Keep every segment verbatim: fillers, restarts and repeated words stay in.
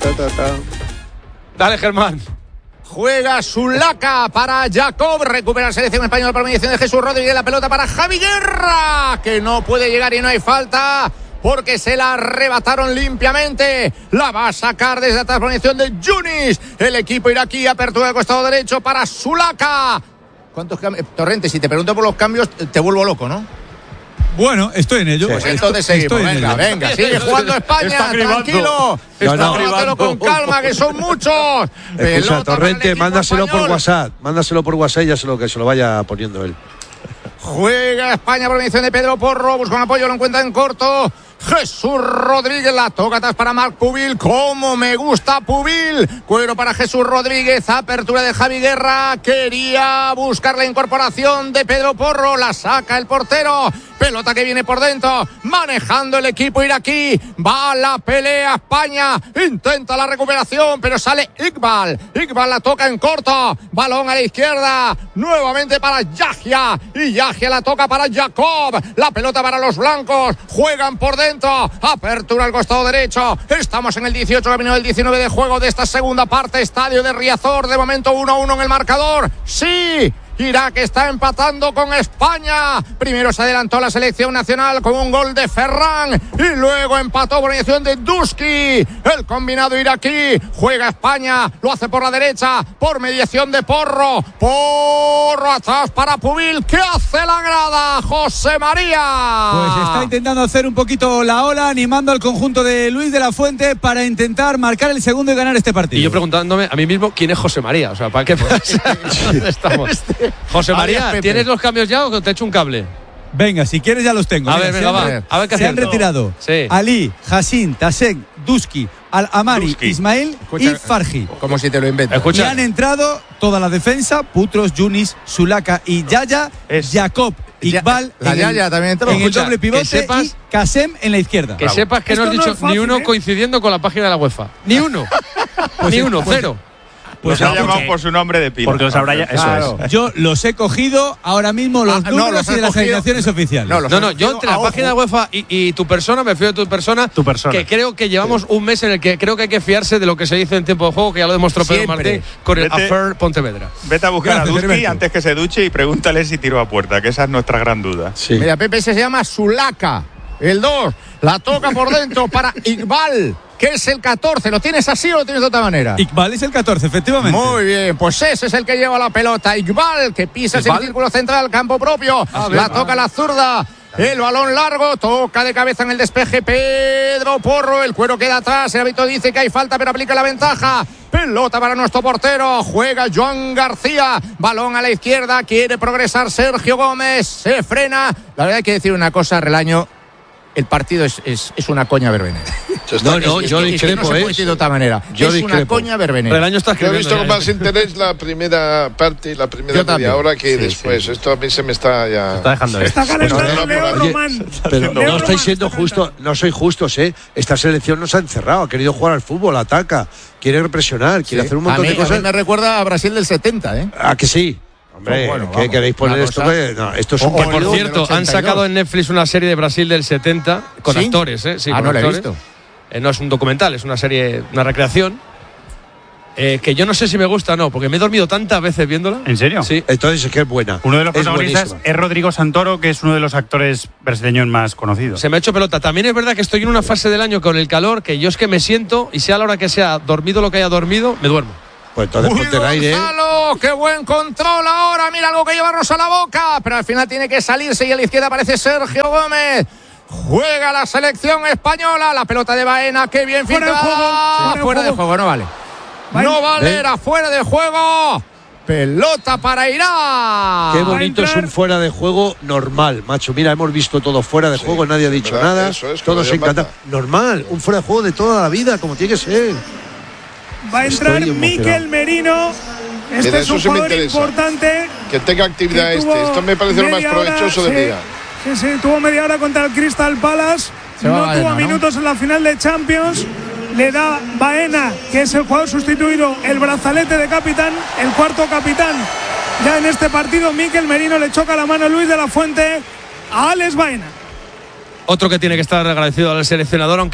ta, ta, ta. Dale, Germán. Juega Zulaca para Jacob. Recupera la selección española por mediación de Jesús Rodríguez. La pelota para Javi Guerra, que no puede llegar y no hay falta porque se la arrebataron limpiamente. La va a sacar desde atrás por mediación de Yunis. El equipo iraquí, apertura de costado derecho para Zulaca. ¿Cuántos cambios? Torrente, si te pregunto por los cambios, te vuelvo loco, ¿no? Bueno, estoy en ello. Pues entonces seguimos. Venga, venga, sigue jugando España, tranquilo. No, no. Tómatelo con calma, que son muchos. Escucha, Torrente, mándaselo por WhatsApp. Mándaselo por WhatsApp y ya se lo que se lo vaya poniendo él. Juega España por mediación de Pedro Porro. Busca un apoyo, lo encuentra en corto. Jesús Rodríguez, la toca atrás para Marc Pubil. Como me gusta Pubil. Cuero para Jesús Rodríguez. Apertura de Javi Guerra. Quería buscar la incorporación de Pedro Porro. La saca el portero. Pelota que viene por dentro. Manejando el equipo iraquí. Va a la pelea España. Intenta la recuperación, pero sale Iqbal. Iqbal la toca en corto. Balón a la izquierda. Nuevamente para Yahya. Y Yahya la toca para Jacob. La pelota para los blancos. Juegan por dentro. Apertura al costado derecho. Estamos en el dieciocho, camino del diecinueve de juego de esta segunda parte. Estadio de Riazor. De momento uno a uno en el marcador. Sí. Irak está empatando con España. Primero se adelantó la selección nacional con un gol de Ferran y luego empató por mediación de Duski. El combinado iraquí. Juega España, lo hace por la derecha por mediación de Porro. Porro atrás para Pubil. ¿Qué hace la grada, José María? Pues está intentando hacer un poquito la ola, animando al conjunto de Luis de la Fuente para intentar marcar el segundo y ganar este partido. Y yo preguntándome a mí mismo quién es José María. O sea, ¿para qué pasa? ¿Dónde estamos? José María, ¿tienes los cambios ya o te echo un cable? Venga, si quieres ya los tengo. A Mira, ver, venga, se va. han, A ver qué se han retirado sí. Ali, Hassin, Tasek, Duski, Al-Amari, Duski. Ismail Escucha, y Farji. Como si te lo inventas. Y han entrado toda la defensa: Putros, Yunis, Zulaca y Yaya, Es- Jacob, Iqbal La en, Yaya el, también entró. en el Escucha, doble que pivote sepas- y Kasem en la izquierda. Que sepas que Esto no has no dicho es fácil, ni uno ¿eh? coincidiendo con la página de la UEFA. Ni uno. Ni uno, pues- cero. Pues Pues ha llamado por su nombre de pila. Porque los habrá ya. Eso Claro. es. Yo los he cogido ahora mismo los Ah, no, números los y has de las cogido- alineaciones oficiales. No, los No, has no, yo cogido entre la a página de ojo. UEFA y, y tu persona, me fío de tu persona, Tu persona. que creo que llevamos un mes en el que creo que hay que fiarse de lo que se dice en tiempo de juego, que ya lo demostró Pedro Siempre. Martín con el Vete- Afer Pontevedra. Vete a buscar Gracias, a Duski Heriberto. antes que se duche y pregúntale si tiró a puerta, que esa es nuestra gran duda. Sí. Mira, Pepe, ese se llama Zulaca. El dos. La toca por dentro para Iqbal, que es el catorce. ¿Lo tienes así o lo tienes de otra manera? Iqbal es el catorce, efectivamente. Muy bien, pues ese es el que lleva la pelota. Iqbal, que pisa ese ¿Iqbal? círculo central, campo propio. La toca la zurda. El balón largo, toca de cabeza en el despeje Pedro Porro. El cuero queda atrás. El árbitro dice que hay falta, pero aplica la ventaja. Pelota para nuestro portero. Juega Joan García. Balón a la izquierda. Quiere progresar Sergio Gómez. Se frena. La verdad hay que decir una cosa, Relaño. El partido es, es, es una coña verbenera. No, no, Es- yo es que- es que discrepo, no se ¿eh? puede decir de otra manera. Yo es una discrepo. coña verbenera. El año está Yo he visto con escribiendo. más interés la primera parte, la primera Yo también. media hora que Sí, después. sí. Esto a mí se me está ya. Está dejando esto. Está calentando no, no, Leo oye, Román. Pero Leo no Román estáis siendo está justos, no sois justos, ¿eh? Esta selección no se ha encerrado, ha querido jugar al fútbol, ataca, quiere presionar, quiere Sí. hacer un a montón mí, de a mí cosas. me recuerra a Brasil del setenta, ¿eh? ¿A que sí? Hombre, Oh, bueno, ¿qué vamos, queréis poner una esto? cosa- Que- no, esto es O- un o- Que, partido. por del cierto, han ochenta y dos. sacado en Netflix una serie de Brasil del setenta con ¿Sí? actores, ¿eh? Sí, Ah, con no la he actores. visto. Eh, no es un documental, es una serie, una recreación. Eh, que yo no sé si me gusta o no, porque me he dormido tantas veces viéndola. ¿En serio? Sí. Entonces es que es buena. Uno de los Es protagonistas buenísima. es Rodrigo Santoro, que es uno de los actores brasileños más conocidos. Se me ha hecho pelota. También es verdad que estoy en una fase del año con el calor que yo es que me siento, y sea a la hora que sea, dormido lo que haya dormido, me duermo. Pues entonces Uy, ponte el aire. ¿eh? Gonzalo, qué buen control ahora. Mira algo que llevarnos a la boca. Pero al final tiene que salirse y a la izquierda aparece Sergio Gómez. Juega la selección española. La pelota de Baena, qué bien Fuera de filtrada. juego, fuera de Fuera de juego. juego, no vale. Baena. No vale, ¿Eh? era fuera de juego. Pelota para Irán. Qué Va a bonito es entrar- un fuera de juego normal, macho. Mira, hemos visto todo fuera de Sí, juego, nadie ha dicho ¿verdad? nada. Eso es, como todos Dios encantados. manda. Normal, un fuera de juego de toda la vida, como tiene que ser. Va a entrar Estoy emocionado. Mikel Merino. Este Mira, es un eso sí me jugador interesa. importante. Que tenga actividad que este. tuvo Esto me parece lo más media hora, provechoso del sí. día. Sí, sí, tuvo media hora contra el Crystal Palace. Se va No Baena, tuvo ¿no? minutos en la final de Champions. Le da Baena, que es el jugador sustituido, el brazalete de capitán, el cuarto capitán. Ya en este partido, Mikel Merino le choca la mano a Luis de la Fuente a Alex Baena. Otro que tiene que estar agradecido al seleccionador, aunque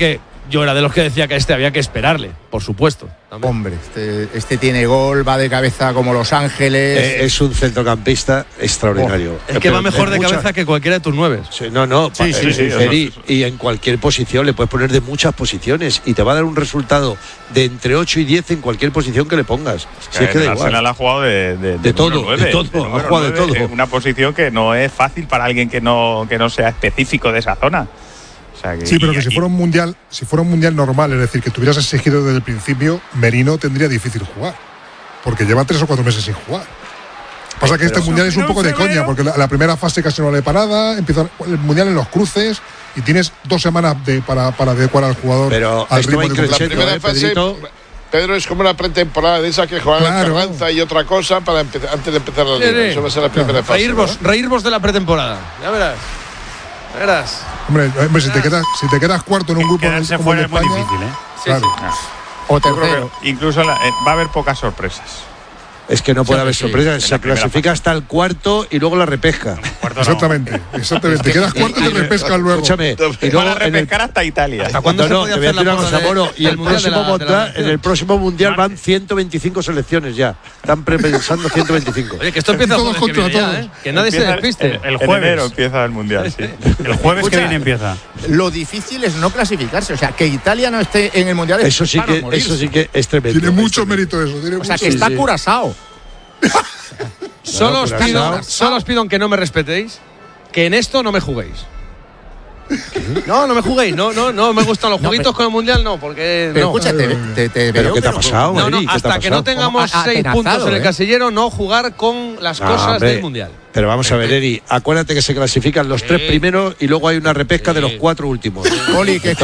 yo era de los que decía que a este había que esperarle, por supuesto. También. Hombre, este, este tiene gol, va de cabeza como Los Ángeles. Eh, es un centrocampista extraordinario. Oh, es que Pero va mejor de mucha... cabeza que cualquiera de tus nueve. Sí, no, no, sí, sí, sí, Eri, y en cualquier posición le puedes poner de muchas posiciones y te va a dar un resultado de entre ocho y diez en cualquier posición que le pongas. Es que, si es que el da Arsenal igual. ha jugado de, de, de, de todo, nueve, de todo, de ha jugado de todo. Una posición que no es fácil para alguien que no, que no sea específico de esa zona. O sea que, sí, pero y, que si y, fuera un mundial, si fuera un mundial normal, es decir, que tuvieras exigido desde el principio, Merino tendría difícil jugar, porque lleva tres o cuatro meses sin jugar. Pasa que este mundial es un poco de coña, porque la, la primera fase casi no vale para nada, empieza el mundial en los cruces y tienes dos semanas de, para, para adecuar al jugador pero al ritmo de la primera eh, fase, Pedrito. Pedro, es como una pretemporada de esa que juegan Claro. la Carranza y otra cosa para empezar, antes de empezar la Sí, liga. sí. Eso va a ser la primera fase. Reírvos, ¿no? reírvos de la pretemporada. Ya verás. Ya verás. Hombre, hombre, si te quedas, si te quedas cuarto en un grupo Quedarse como el de fuera es muy España, difícil, ¿eh? Sí, claro. sí. Ah. O Yo creo tercero. que incluso la, eh, va a haber pocas sorpresas. Es que no puede Sí, haber sí, sorpresas. en Se la primera clasifica hasta el cuarto y luego la repesca. Cuarto no. Exactamente, exactamente. Te quedas cuarto y te repescas luego. Escúchame. Y Van luego a en el, repescar hasta Italia. ¿Hasta cuándo no, se no, podía te voy a hacer decir la una cosa, porra de- Moro. Y del el Mundial de próximo, la- de la mundial, en selección? el próximo mundial van ciento veinticinco selecciones ya. Están prepensando ciento veinticinco. Oye, que esto empieza el Todos jueves que contra viene ya, todos. ¿eh? Que nadie se Empieza despiste. el- el En jueves. enero empieza el mundial, sí. El jueves Escucha, que viene empieza. Lo difícil es no clasificarse. O sea, que Italia no esté en el mundial. es Eso sí para que, morirse. eso sí que es tremendo. Tiene mucho Es tremendo. mérito eso. Tiene O sea, mucho. que Sí, está sí. Curazao. Solo No, os pero pido, Curazao- solo os pido que no me respetéis, que en esto no me juguéis. No, no me juguéis, no, no, no me gustan los No, jueguitos pero- con el mundial, no, porque Pero no. escucha, te, te, te ¿Pero veo qué te ha que no- pasado, No, no, Eri? ¿Qué te ha hasta que pasado? no tengamos Como a- seis atenazado, puntos en el ¿eh? casillero, no jugar con las No, cosas hombre. del mundial. Pero vamos a ver, Eri, acuérdate que se clasifican los tres primeros y luego hay una repesca de los cuatro últimos. Oli, que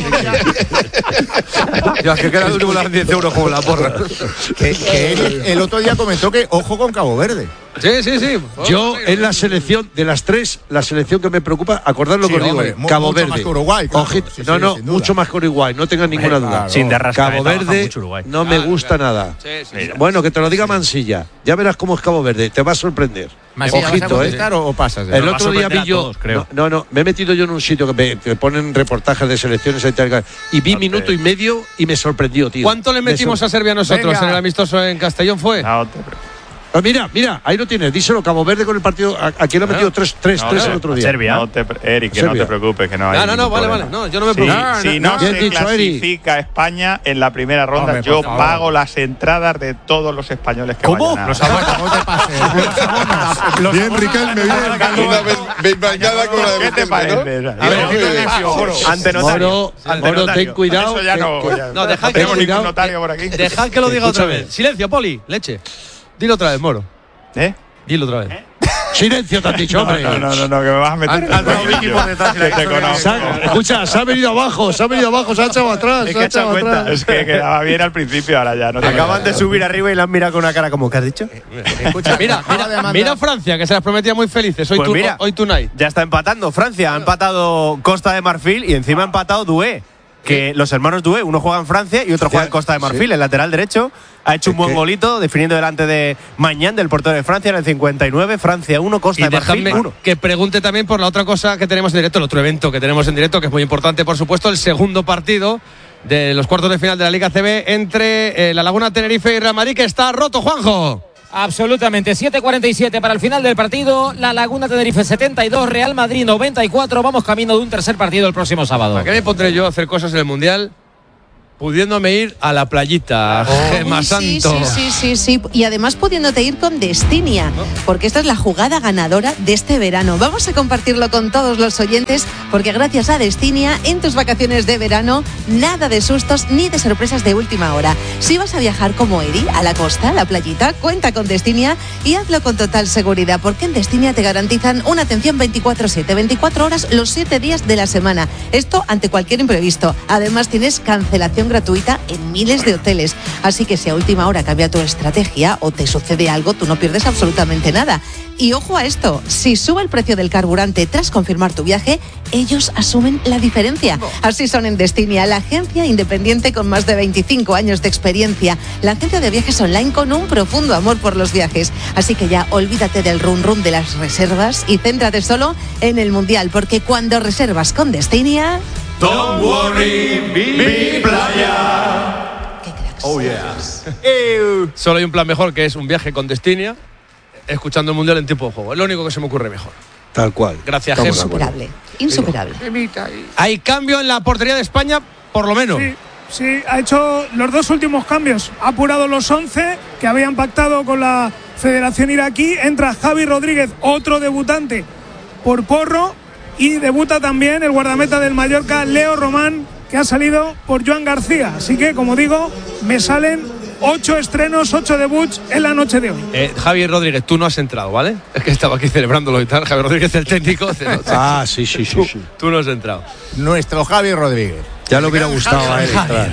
Ya, que queda duro dar diez euros como la porra. que, que él el otro día comentó que ojo con Cabo Verde. Sí, sí, sí. Yo en la selección, de las tres, la selección que me preocupa, acordad lo Sí, que os digo, hombre, eh, mu- Cabo mucho Verde. más que Uruguay, claro. Ojito, Sí, no, sí, no, sin duda. mucho más que Uruguay, no tengan ninguna duda. claro. Sin de Arrascaeta, Cabo baja Verde mucho Uruguay. no me Claro, gusta claro. nada. Sí, sí, sí. Bueno, que te lo diga Mansilla. Ya verás cómo es Cabo Verde, te va a sorprender. Masilla, ¿vas a Ojito, eh. contestar o, o pasas? El va a otro día sorprender vi a yo. todos, creo. No, no, no, me he metido yo en un sitio que me que ponen reportajes de selecciones y tal, y vi No te- minuto y medio y me sorprendió, tío. ¿Cuánto le Me metimos sor- a Serbia nosotros Venga. en el amistoso en Castellón fue? No te preocupes. Ah, mira, mira, ahí lo tienes, díselo, Cabo Verde con el partido. a- Aquí lo ha metido tres, tres, No, tres no, el otro a día. Serbia. No te, pre- Eric, que Serbia. no te preocupes, que no hay. No, no, no, ningún vale, problema. vale. No, yo no me Si, preocupo. si no, no, bien se dicho, Eri. clasifica España en la primera ronda, Hombre, por yo favor. pago las entradas de todos los españoles que ¿Cómo? vayan a- Los No te pases. Bien, Riquelme, bien. Una vez benmañada con la de ¿Qué te Riquelme, ¿no? parece? A ver, Yo ¿qué te le pago. Moro? Ante notario. Moro, Ante Moro, notario. ten cuidado. Eso ya que- no. que- ya- No, dejad que- tenemos ningún cuidado. notario por aquí. Dejad que lo diga otra Escúchame. vez. Silencio, Poli, leche. Dilo otra vez, Moro. ¿Eh? Dilo otra vez. Silencio, te han dicho, No, hombre. no, no, no, no, que me vas a meter. Al- al bravo Vicky por detrás y la Que te hizo conozco. Se ha- escucha, se ha venido abajo, se ha venido abajo, se ha echado atrás. Es se que ha ha echado echado cuenta. atrás. Es que quedaba bien al principio, ahora ya no te Acaban de acuerdas. subir arriba y la han mirado con una cara como, ¿qué has dicho? Escucha, mira, mira, mira Francia, que se las prometía muy felices. Hoy, Pues tu, mira. hoy tonight. Ya está empatando Francia, ha empatado Costa de Marfil y encima ha empatado Doué. Que los hermanos Doué, uno juega en Francia y otro juega en Costa de Marfil, el lateral derecho. Ha hecho un Es buen que- golito, definiendo delante de Mañán, del portero de Francia, en el cincuenta y nueve. Francia uno, Costa Y de Marfil dejadme uno. que pregunte también por la otra cosa que tenemos en directo, el otro evento que tenemos en directo, que es muy importante, por supuesto, el segundo partido de los cuartos de final de la Liga C B entre eh, la Laguna Tenerife y Real Madrid, que está roto, Juanjo. Absolutamente, siete cuarenta y siete para el final del partido. La Laguna Tenerife setenta y dos, Real Madrid noventa y cuatro. Vamos camino de un tercer partido el próximo sábado. ¿A qué me pondré yo a hacer cosas en el Mundial? Pudiéndome ir a la playita, Gemma Uy, sí, Santo. sí, sí, sí, sí. Y además pudiéndote ir con Destinia, porque esta es la jugada ganadora de este verano. Vamos a compartirlo con todos los oyentes, porque gracias a Destinia, en tus vacaciones de verano, nada de sustos ni de sorpresas de última hora. Si vas a viajar como Eri, a la costa, a la playita, cuenta con Destinia y hazlo con total seguridad, porque en Destinia te garantizan una atención veinticuatro siete, veinticuatro horas los siete días de la semana. Esto ante cualquier imprevisto. Además tienes cancelación gratuita en miles de hoteles. Así que si a última hora cambia tu estrategia o te sucede algo, tú no pierdes absolutamente nada. Y ojo a esto, si sube el precio del carburante tras confirmar tu viaje, ellos asumen la diferencia. Así son en Destinia, la agencia independiente con más de veinticinco años de experiencia. La agencia de viajes online con un profundo amor por los viajes. Así que ya olvídate del run run de las reservas y céntrate solo en el Mundial, porque cuando reservas con Destinia... Don't worry, mi playa. Oh, yeah. Solo hay un plan mejor, que es un viaje con Destinia, escuchando el Mundial en tiempo de juego. Es lo único que se me ocurre mejor. Tal cual. Gracias, Jesús. Insuperable. Insuperable. Hay cambio en la portería de España, por lo menos. Sí, sí, ha hecho los dos últimos cambios. Ha apurado los once que habían pactado con la Federación Iraquí. Entra Javi Rodríguez, otro debutante por Porro. Y debuta también el guardameta del Mallorca, Leo Román, que ha salido por Joan García. Así que, como digo, me salen ocho estrenos, ocho debuts en la noche de hoy. Eh, Javi Rodríguez, tú no has entrado, ¿vale? Es que estaba aquí celebrándolo y tal. Javi Rodríguez, el técnico. Ah, sí, sí, sí, tú, sí. Tú no has entrado. Nuestro Javi Rodríguez. Ya le hubiera gustado a él entrar.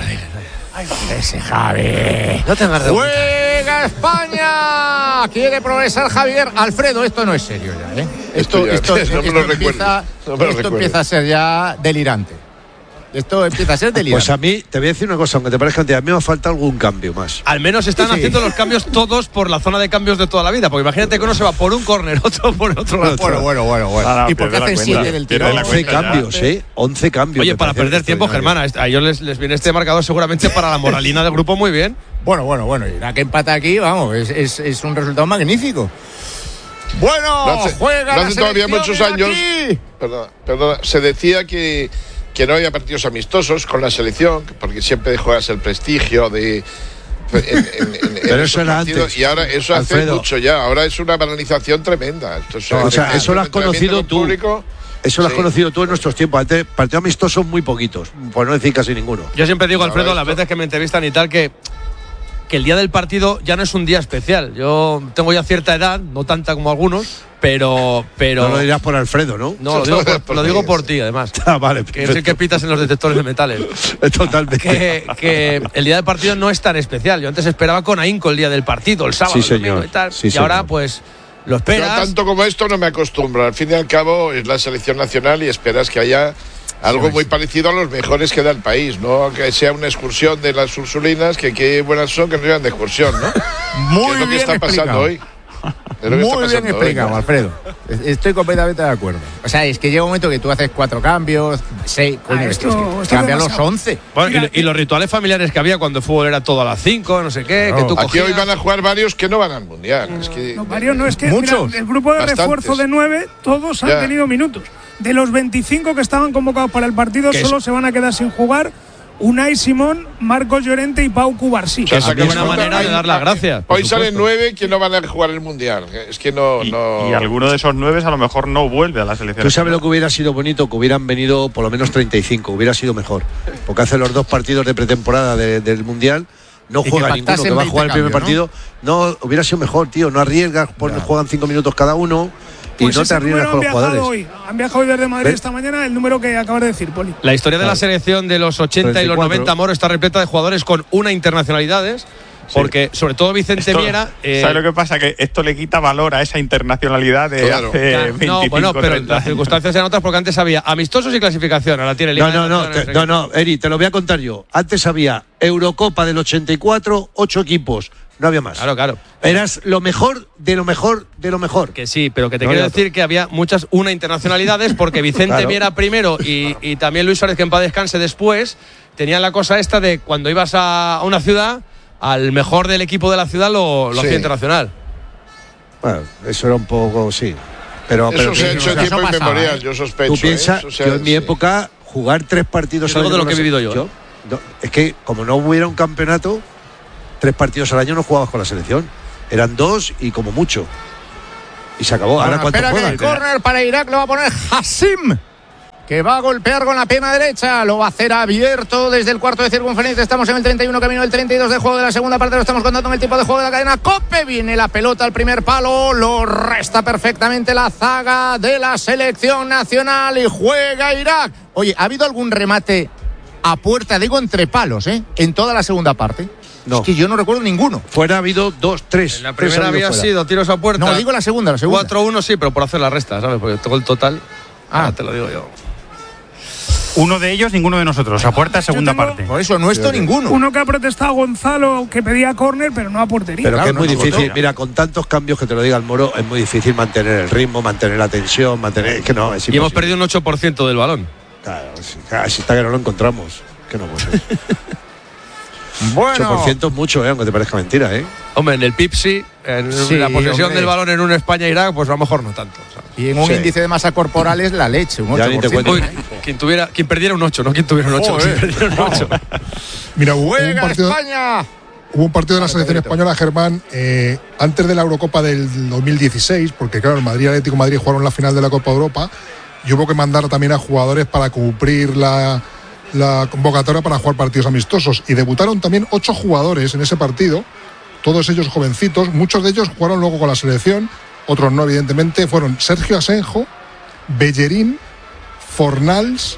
Ese Javi. No tengas de ¡Juega España! Quiere progresar Javier. Alfredo, esto no es serio ya, ¿eh? Esto, Esto ya, esto, no me esto, lo empieza, recuerdes, no me lo esto recuerdes. empieza a ser ya delirante. Esto empieza a ser delirante. Pues a mí, te voy a decir una cosa, aunque te parezca mentira, a mí me falta algún cambio más. Al menos están Sí. haciendo los cambios todos por la zona de cambios de toda la vida. Porque imagínate que uno se va por un córner, otro por otro lado. Bueno, bueno, bueno, bueno. No, no, ¿Y por qué pierde la hacen cuenta, siete del pierde tirón? la once cuenta ya. cambios, ¿eh? once cambios. Oye, me para parece perder tiempo, extraordinario. Germán, a ellos les, les viene este marcador seguramente para la moralina del grupo muy bien. Bueno, bueno, bueno. Y la que empata aquí, vamos, es, es, es un resultado magnífico. Bueno, No hace, juega no la hace todavía selección muchos iraquí. años. Perdona, perdona, se decía que, que no había partidos amistosos con la selección, porque siempre juegas el prestigio de. En, en, en, Pero en eso era partidos, antes. Y ahora eso hace Alfredo. mucho ya. Ahora es una banalización tremenda. Entonces, No, o sea, el eso lo has entrenamiento conocido con tú. público, Eso lo has sí. conocido tú en nuestros tiempos. Antes, partidos amistosos muy poquitos, por no decir casi ninguno. Yo siempre digo, Alfredo, Ahora las esto- veces que me entrevistan y tal, que, que el día del partido ya no es un día especial. Yo tengo ya cierta edad, no tanta como algunos, pero. pero No lo dirás por Alfredo, ¿no? No, lo digo por, lo digo por ti, además. Ah, vale, Que es el que pitas en los detectores de metales. Totalmente. Que, que el día del partido no es tan especial. Yo antes esperaba con ahínco el día del partido, el sábado, Sí, el domingo señor. y tal. Sí, y ahora, señor. pues, lo Yo esperas. tanto como esto no me acostumbro. Al fin y al cabo es la selección nacional y esperas que haya algo muy parecido a los mejores que da el país, ¿no? Que sea una excursión de las Ursulinas, que qué buenas son que no llevan de excursión, ¿no? Muy ¿Qué es lo que bien está pasando explicado. hoy? Es lo que está Muy bien pasando hoy, explicado, ¿no? Alfredo. Estoy completamente de acuerdo. O sea, es que llega un momento que tú haces cuatro cambios, seis, coño, Ah, es esto- que- es que esto cambian los demasiado. once. Bueno, y, Mira, y los rituales familiares que había cuando el fútbol era todo a las cinco, no sé qué, Claro. que tú Aquí cogías. hoy van a jugar varios que no van al Mundial. Es que No, varios no, es que Muchos. mira, el grupo de Bastantes. refuerzo de nueve, todos han Ya. tenido minutos. De los veinticinco que estaban convocados para el partido, Que solo es- se van a quedar sin jugar Unai Simón, Marcos Llorente y Pau Cubarsí. Que es A una mí buena es- manera de dar las gracias. por Hoy salen supuesto. nueve que no van a jugar el Mundial. Es que no. Y, no... y alguno de esos nueve a lo mejor no vuelve a la selección. Tú sabes lo que hubiera sido bonito, que hubieran venido por lo menos treinta y cinco, hubiera sido mejor. Porque hace los dos partidos de pretemporada de- del Mundial, no Y que juega ninguno, pactasen que va a jugar el primer veinte partido. ¿no? hubiera sido mejor, tío, no arriesgas, pon- juegan cinco minutos cada uno y Pues no te ese arriesgas número con los han viajado jugadores. hoy. Han viajado hoy desde Madrid ¿Ves? esta mañana, el número que acabas de decir, Poli. La historia de la Claro. selección de los ochenta y los treinta y cuatro. noventa, Moro, está repleta de jugadores con una internacionalidades. Porque, sobre todo, Vicente Esto- Miera. eh, ¿Sabes lo que pasa? Que esto le quita valor a esa internacionalidad de Claro. hace claro, veinticinco, no, bueno, pero treinta las años. circunstancias eran otras porque antes había amistosos y clasificación. Ahora tiene Liga No, de no, no, Naciones, te- no, no, Eri, te lo voy a contar yo. Antes había Eurocopa del ochenta y cuatro, ocho equipos, no había más. Claro, claro. Eras lo mejor de lo mejor de lo mejor. Que sí, pero que te No quiero había decir que había muchas una internacionalidades porque Vicente Claro. Miera primero y, y también Luis Suárez, que en paz descanse después, tenían la cosa esta de cuando ibas a una ciudad, al mejor del equipo de la ciudad lo, lo Sí. hacía internacional. Bueno, eso era un poco, sí. Pero, pero Eso se ha que- hecho en eso tiempo pasaba, inmemorial, ¿eh? yo sospecho. tú piensas, ¿eh? Eso se ha- yo en mi sí. época, jugar tres partidos Yo digo al de año lo que con he la vivido yo, selección- no, es que como no hubiera un campeonato, tres partidos al año no jugabas con la selección. Eran dos y como mucho. Y se acabó. Ahora, Bueno, ¿cuánto espera que juegan? el córner para Irak lo va a poner Hassim, que va a golpear con la pierna derecha. Lo va a hacer abierto desde el cuarto de circunferencia. Estamos en el treinta y uno, camino del treinta y dos de juego de la segunda parte. Lo estamos contando en el tiempo de juego de la cadena COPE. Viene la pelota al primer palo. Lo resta perfectamente la zaga de la selección nacional y juega Irak. Oye, ¿ha habido algún remate a puerta, digo entre palos, eh, en toda la segunda parte? No. Es que yo no recuerdo ninguno. Fuera ha habido dos, tres. En la tres primera ha habido había fuera. sido tiros a puerta. No, digo la segunda, la segunda. cuatro uno sí, pero por hacer la resta, ¿sabes? Porque tengo el total. Ah, Ah. te lo digo yo. Uno de ellos, ninguno de nosotros. A puerta, segunda tengo- parte. Por eso no esto ninguno. Uno que ha protestado Gonzalo, que pedía córner, pero no a portería. Pero Claro, que es no, muy no, difícil. no. Mira, con tantos cambios que te lo diga el Moro, es muy difícil mantener el ritmo, mantener la tensión, mantener. Es que no, es Y hemos imposible. perdido un ocho por ciento del balón. Claro, si, así está que no lo encontramos. Que no puede ser. Bueno. ocho por ciento es mucho, ¿eh? Aunque te parezca mentira, ¿eh? Hombre, en el P I B sí, en Sí, la posesión hombre. del balón en un España-Irak, pues a lo mejor no tanto. ¿sabes? Y en un Sí. índice de masa corporal es la leche, un Ya ocho ni te por ciento. cuento. Uy, quien, tuviera, quien perdiera un ocho, no quien tuviera un ocho, Joder. quien perdiera un ocho. Mira, hubo, hubo un ¡Juega partido, España! hubo un partido de la Vale, selección Pedrito. española, Germán, eh, antes de la Eurocopa del dos mil dieciséis, porque claro, el Madrid y el Atlético de Madrid jugaron la final de la Copa Europa y hubo que mandar también a jugadores para cumplir la, la convocatoria para jugar partidos amistosos. Y debutaron también ocho jugadores en ese partido, todos ellos jovencitos, muchos de ellos jugaron luego con la selección, otros no, evidentemente. Fueron Sergio Asenjo, Bellerín, Fornals,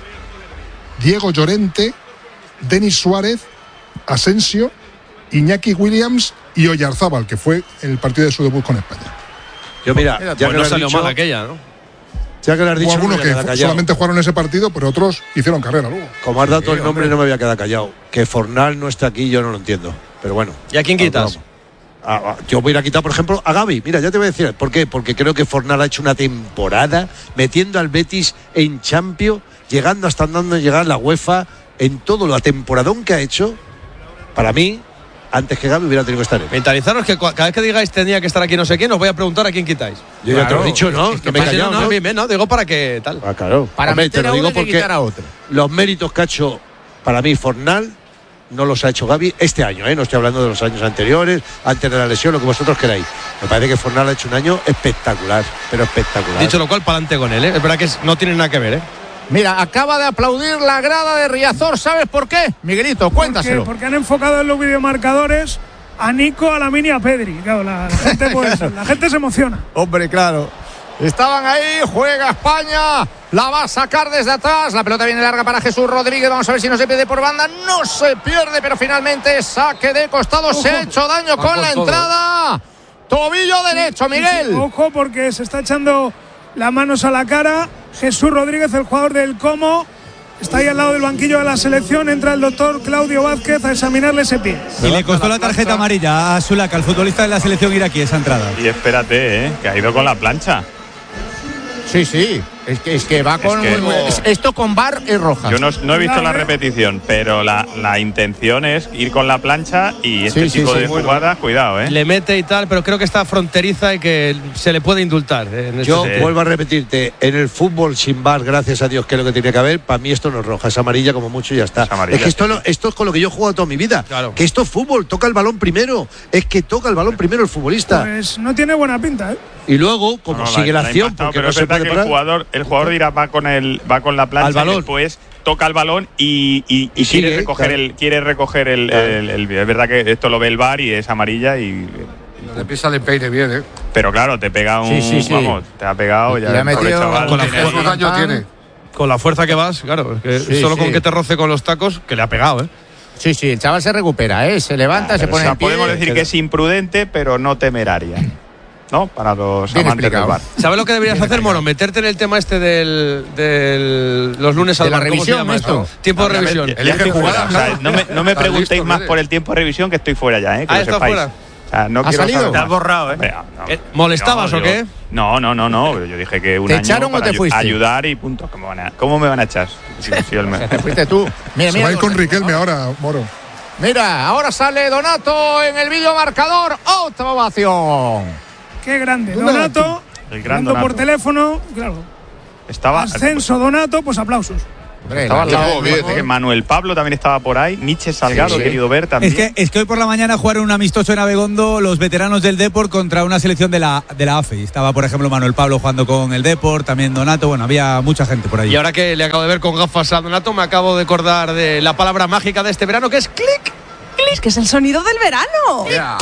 Diego Llorente, Denis Suárez, Asensio, Iñaki Williams y Oyarzábal, que fue el partido de su debut con España. Yo, mira, Pues ya Pues que no lo has salió dicho, mal aquella, ¿no? ya que lo has dicho, Hubo algunos no me que voy a quedar fu- callado. solamente jugaron ese partido, pero otros hicieron carrera luego. Como has dado todo el Sí, nombre, hombre. no me voy a quedar callado. Que Fornal no esté aquí, yo no lo entiendo. Pero bueno. ¿Y a quién vamos, quitas? vamos. A- a- yo voy a ir a quitar, por ejemplo, a Gavi. Mira, ya te voy a decir. ¿Por qué? Porque creo que Fornal ha hecho una temporada metiendo al Betis en Champions, llegando hasta andando a llegar a la UEFA, en todo lo temporadón que ha hecho. Para mí, antes que Gavi hubiera tenido que estar él. Mentalizaros que cua- cada vez que digáis tenía que estar aquí no sé quién, os voy a preguntar a quién quitáis. Yo ya te lo he Claro. dicho, ¿no? Es que No me he pasa- callado, no, ¿no? bien, bien, no, digo para que tal. Ah, claro. Para Hombre, meter te a lo uno digo hay que porque quitar a otro. los méritos que ha hecho para mí Fornal no los ha hecho Gavi este año, ¿eh? No estoy hablando de los años anteriores, antes de la lesión, lo que vosotros queráis. Me parece que Fornal ha hecho un año espectacular, pero espectacular. Dicho lo cual, para adelante con él, ¿eh? Es verdad que es- no tiene nada que ver, ¿eh? Mira, acaba de aplaudir la grada de Riazor. ¿Sabes por qué? Miguelito, Porque, cuéntaselo. porque han enfocado en los videomarcadores a Nico, a Lamine y a Pedri. Claro, la, la gente, pues, la gente se emociona. Hombre, claro. Estaban ahí, juega España, la va a sacar desde atrás, la pelota viene larga para Jesús Rodríguez, vamos a ver si no se pierde por banda, no se pierde, pero finalmente saque de costado, se ha hecho daño con la entrada, tobillo derecho, Miguel. Ojo, porque se está echando las manos a la cara. Jesús Rodríguez, el jugador del Como, está ahí al lado del banquillo de la selección. Entra el doctor Claudio Vázquez a examinarle ese pie. Y le costó la tarjeta amarilla a Zulaka, el futbolista de la selección iraquí, esa entrada. Y espérate, ¿eh? Que ha ido con la plancha. Sí, sí, es que, es que va con que- es- esto con bar y roja. Yo no, no he visto la Claro, ¿eh? repetición, pero la, la intención es ir con la plancha y este Sí, sí, tipo sí, de bueno. jugadas, cuidado, ¿eh? Le mete y tal, pero creo que está fronteriza y que se le puede indultar. ¿eh? En este Yo sentido. vuelvo a repetirte, en el fútbol sin bar, gracias a Dios, que es lo que tiene que haber, para mí esto no es roja, es amarilla como mucho y ya está. Es amarilla, Es que esto, sí, lo- esto es con lo que yo he jugado toda mi vida. Claro. Que esto es fútbol, toca el balón primero. Es que toca el balón primero el futbolista. Pues no tiene buena pinta, ¿eh? Y luego, como No, no, sigue la, ha acción, impactado, porque pero no es se verdad puede que el parar. jugador, el jugador dirá va con el, va con la plancha Al balón. y después toca el balón y, y- y Y quiere sigue, recoger claro. el, quiere recoger el, Claro. el- el- es verdad que esto lo ve el V A R y es amarilla y Le pisa el empeine bien, ¿eh? pero claro, te pega un Sí, sí, sí. vamos, te ha pegado ya Le ha el pobre metido chaval. con la Tiene- ¿Cuántos años tiene? Con la fuerza que vas, claro, es que Sí, solo sí. con que te roce con los tacos, que le ha pegado, ¿eh? Sí, sí, el chaval se recupera, ¿eh? Se levanta, Ah, se pero, pone o sea, en pie. podemos decir que es imprudente, pero no temeraria. ¿No? Para los Bien amantes del explicado. V A R. ¿Sabes lo que deberías hacer, Mono? Meterte en el tema este del, del los lunes al De la bar, ¿cómo se revisión, llama esto. esto? Tiempo de revisión. Ya Elige estoy fuera. jugadas, O sea, claro. no me, no me Estás preguntéis listo, más hombre. por el tiempo de revisión, que estoy fuera ya, ¿eh? Que Ah, lo ¿estás sepáis. fuera? O sea, no ¿Ha quiero salido? saber Te más. has borrado, ¿eh? Hombre, no, Eh, ¿molestabas no, o yo- qué? No, no, no, no. Pero yo dije que un ¿Te año echaron o para te fuiste? ayudar y punto. ¿Cómo, van a- cómo me van a echar? Si no soy el mejor. Te fuiste tú. Mira, Se mira, va a ir con Riquelme ahora, Moro. mira, ahora sale Donato en el vídeo marcador. Otra ovación. Qué grande. Donato. Donato, El gran hablando por Donato. teléfono, claro. Estaba, Ascenso Donato, pues aplausos. Hombre, estaba al la- lado. Jugó bien, Parece ¿eh? que Manuel Pablo también estaba por ahí. Nietzsche Salgado, Sí, sí. he querido ver también. Es que, es que hoy por la mañana jugaron un amistoso en Abegondo los veteranos del Depor contra una selección de la, de la A F E. Estaba, por ejemplo, Manuel Pablo jugando con el Depor, también Donato. Bueno, había mucha gente por ahí. Y ahora que le acabo de ver con gafas a Donato, me acabo de acordar de la palabra mágica de este verano, que es clic. Es que es el sonido del verano. Ya.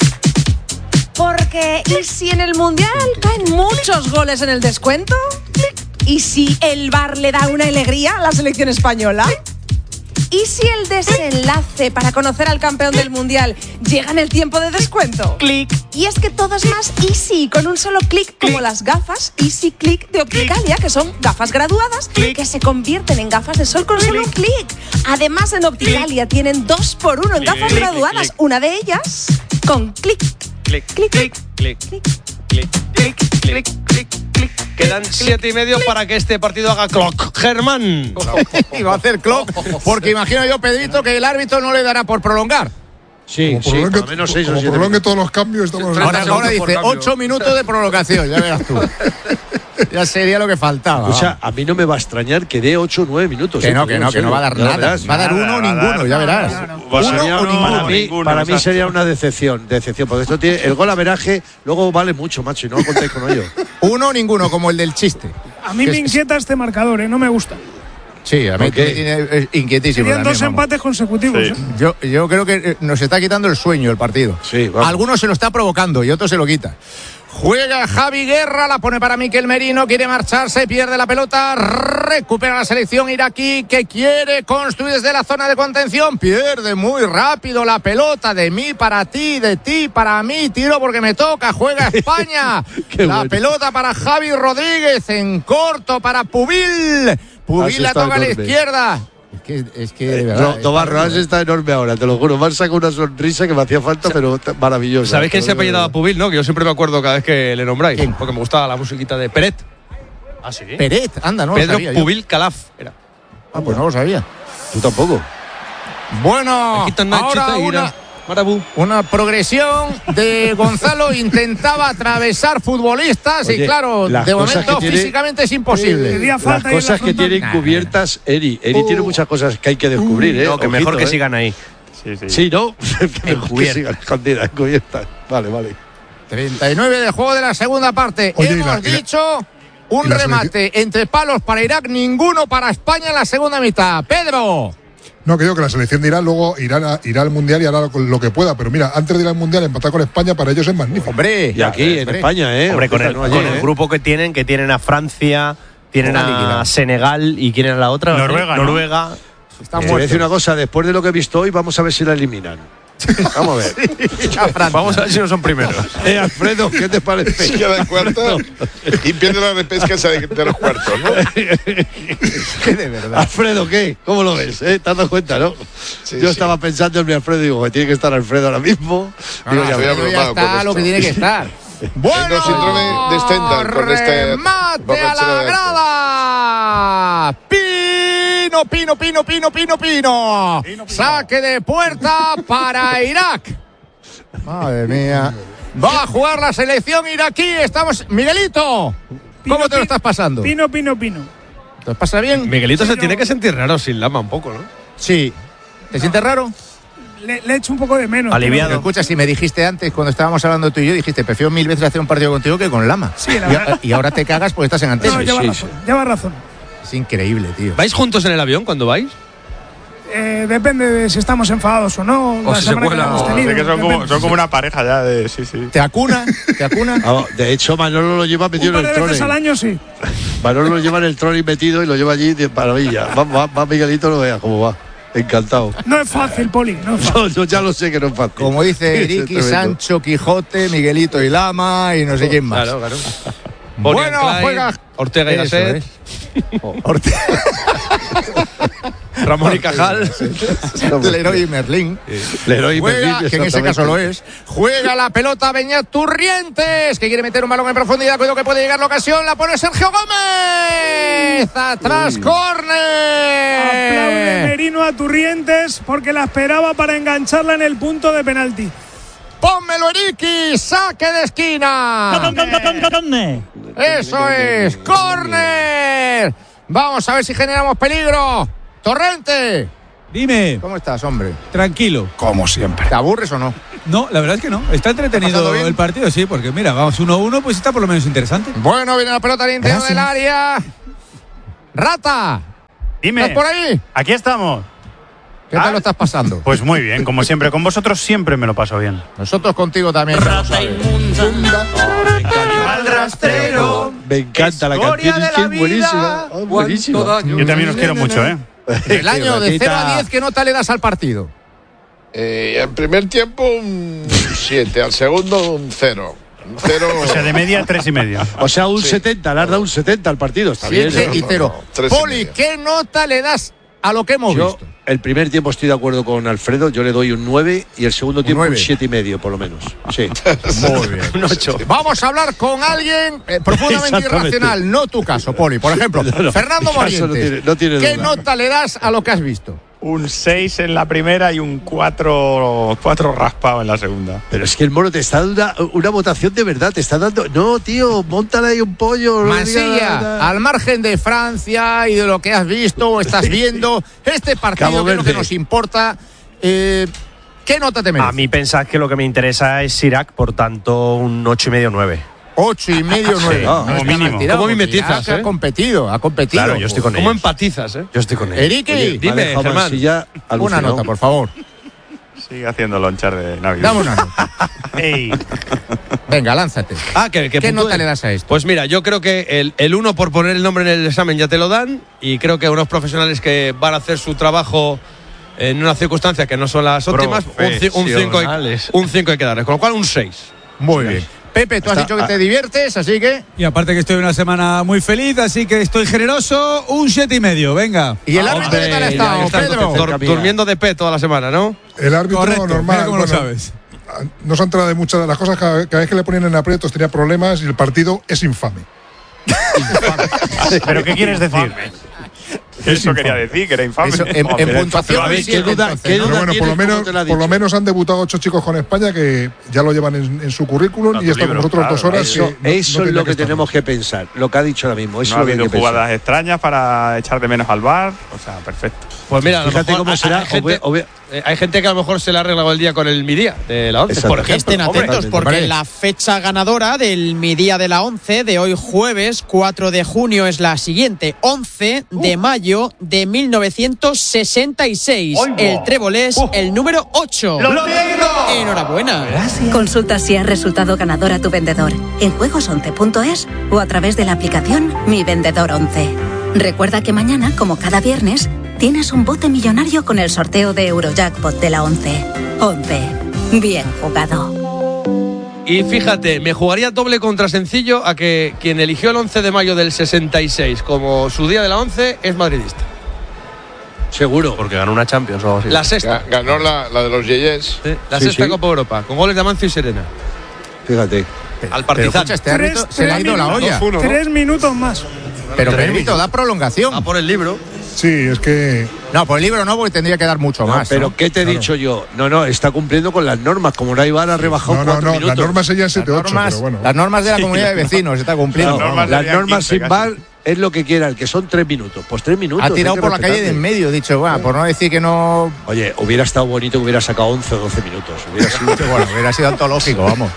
Porque, ¿y si en el Mundial caen muchos goles en el descuento? ¿Y si el V A R le da una alegría a la selección española? ¿Y si el desenlace para conocer al campeón del Mundial llega en el tiempo de descuento? Clic. Y es que todo es más easy, con un solo clic, como las gafas Easy Click de Opticalia, que son gafas graduadas que se convierten en gafas de sol con solo un clic. Además, en Opticalia tienen dos por uno en Clic, gafas clic, graduadas, clic. una de ellas con clic. Clic, Clic, clic, clic, clic. clic, clic, clic, clic, clic. Quedan siete y medio para que este partido haga clock. Germán. Y va a hacer clock, porque imagino yo, Pedrito, que el árbitro no le dará por prolongar. Sí, sí, por lo menos seis o siete. Prolongue todos los cambios. Estamos Ahora, ahora dice ocho minutos de prolongación, ya verás tú. Ya sería lo que faltaba. O sea, a mí no me va a extrañar que dé ocho o nueve minutos. Que no, que no, que no va a dar nada. Va a dar uno o ninguno, ya verás. Uno o ninguno. Para mí, para mí sería una decepción, decepción, porque esto tiene el gol averaje, luego vale mucho, macho, y no contéis con ello. Uno o ninguno, como el del chiste. A mí me inquieta este marcador, ¿eh? No me gusta. Sí, a mí me tiene inquietísimo. Serían dos empates consecutivos. Sí. ¿eh? Yo, yo creo que nos está quitando el sueño el partido. Sí, algunos se lo está provocando y otros se lo quita. Juega Javi Guerra, la pone para Miquel Merino, quiere marcharse, pierde la pelota, recupera la selección iraquí que quiere construir desde la zona de contención, pierde muy rápido la pelota, de mí para ti, de ti para mí, tiro porque me toca, juega España. La bueno. pelota para Javi Rodríguez, en corto para Pubil, Pubil la toca a la izquierda. Es que, es que de verdad. No, Tomás Rojas está enorme ahora, te lo juro. Me han sacado una sonrisa que me hacía falta, pero maravillosa. ¿Sabéis quién se apellidaba Pubil, no? Que yo siempre me acuerdo cada vez que le nombráis. ¿Quién? Porque me gustaba la musiquita de Peret. ¿Ah, sí? Peret, anda, no Pedro lo sabía Pubil yo. Calaf era. Ah, pues no lo sabía. Tú tampoco. Bueno, ahora una, una progresión de Gonzalo. Intentaba atravesar futbolistas. Oye, y claro, las de cosas momento que tiene- físicamente es imposible. Las cosas que tienen cubiertas, Eri. Eri tiene muchas cosas que hay que descubrir, ¿eh? No, que mejor Ojito, que ¿eh? sigan ahí. Sí, sí. Sí, ¿no? Que mejor que Encubiertas. sigan escondidas, encubiertas. Vale, vale. treinta y nueve de juego de la segunda parte. Oye, y Hemos la- y la- dicho un y la remate entre palos para Irak, ninguno para España en la segunda mitad. Pedro. No, que digo que la selección de Irán luego irá, irá al Mundial y hará lo, lo que pueda. Pero mira, antes de ir al Mundial, empatar con España para ellos es magnífico. Hombre, Y aquí, en hombre. España, ¿eh? Hombre, con el, No con ayer, el ¿eh? grupo que tienen, que tienen a Francia, tienen Está a liquidado. Senegal y quieren a la otra. Noruega, ¿no? Noruega. Está Te voy a decir muerto. una cosa, después de lo que he visto hoy, vamos a ver si la eliminan. Vamos a ver. A Francia. Vamos a ver si no son primeros. Eh, Alfredo, ¿qué te parece? Se queda en cuarto y pierde la repesca esa de, de los cuartos, ¿no? Que de verdad. Alfredo, ¿qué? ¿Cómo lo ves? ¿Eh? ¿Te has dado cuenta, no? Sí, Yo sí. estaba pensando en mi Alfredo y digo, que tiene que estar Alfredo ahora mismo. No, Digo, no, ya estoy veremos. Alfredo ya abrumado con está lo que esto. tiene que estar. Bueno, Tengo síndrome de Stendhal con este remate a borrachera la de grada. Pino, Pino, Pino, Pino, Pino, Pino. Saque de puerta para Irak. Madre mía. Va a jugar la selección iraquí. Estamos. Miguelito, ¿cómo te lo Pino, estás pasando? Pino, Pino, Pino. ¿Te lo pasa bien? Miguelito se Pero- tiene que sentir raro sin Lama un poco, ¿no? Sí. ¿Te sientes raro? Le, le echo un poco de menos. Aliviado. Pero escucha, si me dijiste antes, cuando estábamos hablando tú y yo, dijiste, prefiero mil veces hacer un partido contigo que con Lama. Sí, la y, verdad. y ahora te cagas porque estás en pero- antena. No, lleva razón. Lleva razón. Es increíble, tío. ¿Vais juntos en el avión cuando vais? Eh, depende de si estamos enfadados o no. O la si se semana que cuela, hemos o- tenido, Es que son como, depende. son como una pareja ya de. Sí, sí. ¿Te acuna? ¿Te acuna? Ah, de hecho, Manolo lo lleva metido Un par en de el veces al trolley. año sí. Manolo lo lleva en el trolley metido y lo lleva allí de maravilla. Va, va, va Miguelito, lo vea cómo va. Encantado. No es fácil, Poli. No es fácil. No, yo ya lo sé que no es fácil. Como dice Es Ricky, tremendo. Sancho, Quijote, Miguelito y Lama y no sé quién más. Claro, claro. Bueno, Bonnie and Clyde, juega. Ortega y Eso Gasset, es. Ortega. Ramón y Cajal. Leroy Merlín. Leroy Juega, Merlín, que en ese caso lo exactamente. es. Juega la pelota Beñat Turrientes, que quiere meter un balón en profundidad. Cuidado que puede llegar la ocasión. La pone Sergio Gómez. Atrás, Aplaude córner. Merino a Turrientes porque la esperaba para engancharla en el punto de penalti. Pónmelo, Eriki. Saque de esquina. Eso es. Córner. Vamos a ver si generamos peligro. Torrente. Dime, ¿Cómo estás, hombre? tranquilo. Como siempre. ¿Te aburres o no? No, la verdad es que no. Está pasado entretenido bien? el partido, sí, porque mira, vamos uno a uno, pues está por lo menos interesante. Bueno, viene la pelota al interior Gracias. del área. Rata. Dime. ¿Estás por ahí? Aquí estamos. ¿Qué tal Ah. lo estás pasando? Pues muy bien, como siempre. Con vosotros siempre me lo paso bien. Nosotros contigo también. ya lo sabes. Al rastrero. Me encanta la Historia canción, de es que la es buenísima. vida. Oh, buenísima. Yo también os quiero mucho, ¿eh? El año de Ratita. cero a diez, ¿qué nota le das al partido? Eh, al primer tiempo un siete, al segundo un cero. Un cero. O sea, de media, tres y medio. O sea, un Sí. setenta, le has dado un setenta al partido. Está bien. siete no, y no, cero. no, tres y Poli, medio. ¿qué nota le das a lo que hemos Yo, visto? el primer tiempo estoy de acuerdo con Alfredo, yo le doy un nueve y el segundo tiempo un siete y medio, por lo menos. Sí. Muy bien. Un ocho. Vamos a hablar con alguien eh, profundamente irracional, no tu caso, Poli. Por ejemplo, No, no, Fernando mi caso no Morientes. tiene- no tiene ¿Qué duda. nota le das a lo que has visto? Un seis en la primera y un cuatro raspado en la segunda. Pero es que el mono te está dando una, una votación de verdad, te está dando. No, tío, móntale ahí un pollo. no digas Mansilla, nada. al margen de Francia y de lo que has visto o estás viendo, este partido Cabo que es lo que Verde. nos importa, eh, ¿qué nota te merece? A mí pensad que lo que me interesa es Irak, por tanto un ocho y medio nueve. Ocho y medio, nueve. No, No está mínimo. mal tirado, ¿Cómo porque mimetizas, ya eh? Ha competido, ha competido. Claro, yo estoy con ¿Cómo ellos. empatizas, eh? Yo estoy con ellos. Eriki, Oye, me ha Dime, dejado Germán. Mansilla una alucinado. nota, por favor. Sigue haciendo lonchar de Navidad. Dame una nota. Venga, lánzate. Ah, que, que ¿Qué puntúe. nota le das a esto? Pues mira, yo creo que el, el uno por poner el nombre en el examen ya te lo dan y creo que unos profesionales que van a hacer su trabajo en unas circunstancias que no son las óptimas, un cinco un cinco hay que darles, con lo cual un seis. Muy bien. Pepe, tú has Está- dicho que te diviertes, así que... Y aparte que estoy una semana muy feliz, así que estoy generoso, un siete y medio, venga. ¿Y el árbitro qué tal ha estado, ya estás Pedro? dur- durmiendo de pé toda la semana, ¿no? El árbitro Correcto, normal. mira cómo lo bueno, sabes. No se ha enterado de muchas de las cosas. Cada, cada vez que le ponían en aprietos tenía problemas y el partido es infame. ¿Pero qué quieres decir? Eso quería decir, que era infame. Eso, en, en puntuación, a ver, siete, ¿qué duda- entonces, qué ¿no? Pero duda bueno, por tienes? lo menos, ¿Cómo te lo ha por lo dicho? menos han debutado ocho chicos con España que ya lo llevan en, en su currículum A tu y están con libro, nosotros claro, dos horas. Eso, que no- eso no es tenía lo que estar. tenemos que pensar, lo que ha dicho ahora mismo. Eso No ha es lo que hay habido que pensar. jugadas extrañas para echar de menos al bar. O sea, perfecto. Pues mira, a lo Fíjate mejor cómo hay- será. Hay gente, obvia- obvia- eh, hay gente que a lo mejor se le ha arreglado el día con el mi día de la once, Exacto. por Que ejemplo. Estén atentos Hombre, porque hombre. la fecha ganadora del Mi Día de la once de hoy jueves cuatro de junio es la siguiente, once de mayo de mil novecientos sesenta y seis. El trébol es el número ocho. ¡Lo tengo! Enhorabuena. Consulta si has resultado ganador a tu vendedor en juegos once punto es o a través de la aplicación Mi Vendedor once. Recuerda que mañana, como cada viernes, tienes un bote millonario con el sorteo de Eurojackpot de la once. once. Bien jugado. Y fíjate, me jugaría doble contra sencillo a que quien eligió el once de mayo del sesenta y seis como su día de la once es madridista. Seguro. Porque ganó una Champions o algo así. La sexta. Ga- Ganó la, la de los Yeyes. Sí, la Sí, sexta sí. Copa Europa, con goles de Amancio y Serena. Fíjate. Al Pero Partizan. escucha, este árbitro Tres- se le ha tres ido la minutos. olla. dos uno, ¿no? Tres minutos más. Pero permito, da prolongación. A por el libro. Sí, es que No, por el libro no, porque tendría que dar mucho No, más. pero ¿no? ¿qué te he Claro. dicho yo? No, no, está cumpliendo con las normas. Como no hay bar, ha rebajado no, no, cuatro no, minutos. las normas serían siete ocho, normas, pero bueno. las normas de la comunidad de vecinos está cumpliendo. Claro, Las normas las serían normas quince sin casi. bar es lo que quieran, que son tres minutos. Pues tres minutos. Ha hay tirado que por la calle de en respetarle. medio, dicho, bueno, por no decir que no. Oye, hubiera estado bonito que hubiera sacado once o doce minutos. Hubiera sido. Bueno, hubiera sido antológico, vamos.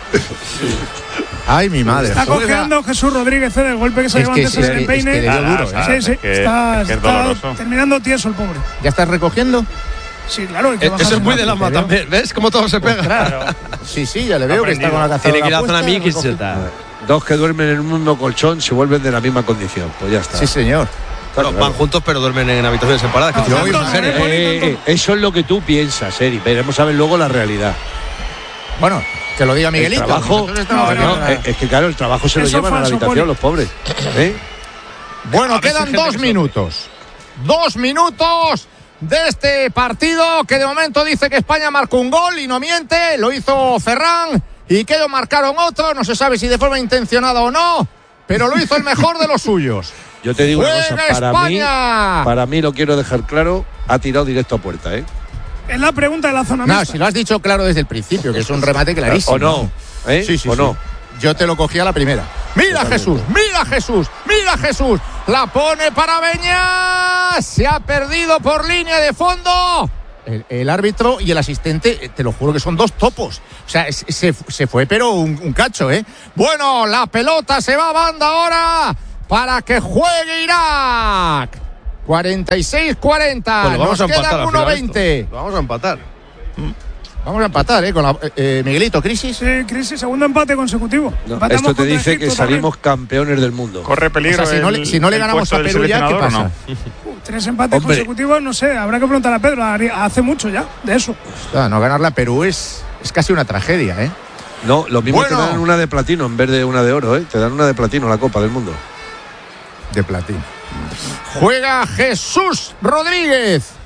Ay, mi madre. Está Juega- cojeando Jesús Rodríguez eh, del golpe que se Es llevó que antes sí, en es el que- peine. es que le dio Ah, duro, ah, ¿eh? Sí, sí, es que- está, es que es está doloroso. terminando tieso el pobre. ¿Ya estás recogiendo? Sí, claro. hay que Eh, bajar Eso es el muy brazo. de lama también. ¿Ves cómo todo se pega? Sí, sí, ya le veo que está con la cazadora Tiene que ir a la zona puesta, mix. recoge- Dos que duermen en un mismo colchón se vuelven de la misma condición. Pues ya está. Sí, señor. Está No, claro. van juntos pero duermen en habitaciones separadas. que No, tú tanto, sabes, no, serio. no, Eh, eh, eh, eso es lo que tú piensas, Eri. Veremos a ver luego la realidad. Bueno, que lo diga Miguelito. El trabajo, Nosotros estamos no, aquí no, para- eh, es que claro, el trabajo se lo Eso llevan a la falso, habitación Poli. los pobres. ¿Eh? Bueno, A ver si quedan hay gente dos que minutos. Dos minutos de este partido que de momento dice que España marcó un gol y no miente. Lo hizo Ferran y que ellos marcaron otro. No se sabe si de forma intencionada o no, pero lo hizo el mejor de los suyos. Yo te digo una ¡Juega cosa, para mí, España! para mí lo quiero dejar claro, ha tirado directo a puerta, ¿eh? Es la pregunta de la zona No, mixta. si lo has dicho claro desde el principio, que es un remate clarísimo. ¿O no? ¿Eh? Sí, sí, ¿O sí. no? Yo te lo cogí a la primera. Mira Jesús, mira Jesús, mira Jesús. La pone para Beñas. Se ha perdido por línea de fondo. El, el árbitro y el asistente, eh, te lo juro que son dos topos. O sea, es- se, se fue, pero un, un cacho, ¿eh? Bueno, la pelota se va a banda ahora para que juegue Irak. cuarenta y seis cuarenta. Bueno, vamos Nos a empatar quedan al uno final veinte. esto. Vamos a empatar. Vamos a empatar, ¿eh? Con la, eh, eh, Miguelito, crisis. Sí, crisis, segundo empate consecutivo. No, Empatamos esto te contra dice que Egipto también. salimos campeones del mundo. Corre peligro. O sea, si no le- el- si no le el ganamos puesto a del Perú ya, ¿qué seleccionador, ¿o no? pasa? Tres empates Hombre. consecutivos, no sé, habrá que preguntar a Pedro. haría- Hace mucho ya de eso. Ah, no ganarle a Perú es, es casi una tragedia, ¿eh? No, lo mismo Bueno. te dan una de platino en vez de una de oro, ¿eh? Te dan una de platino la Copa del Mundo. De platino. Juega Jesús Rodríguez.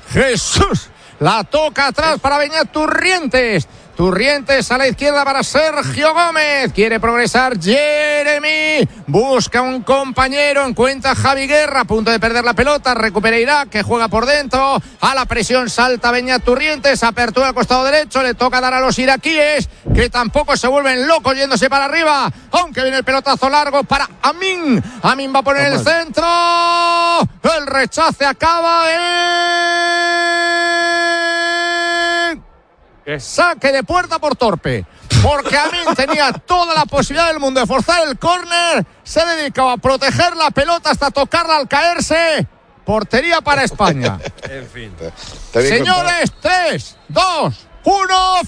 Jesús. La toca atrás para Beñat Turrientes. Turrientes a la izquierda para Sergio Gómez. Quiere progresar Jeremy. Busca un compañero. Encuentra Javi Guerra. A punto de perder la pelota. Recupera Irak, que juega por dentro. A la presión salta Beñat Turrientes. Apertura al costado derecho. Le toca dar a los iraquíes, que tampoco se vuelven locos yéndose para arriba. Aunque viene el pelotazo largo para Amin. Amin va a poner el centro. El rechace acaba en... saque de puerta por torpe, porque Amin tenía toda la posibilidad del mundo de forzar el córner, se dedicaba a proteger la pelota hasta tocarla al caerse. Portería para España. En fin. Señores, tres, dos, uno,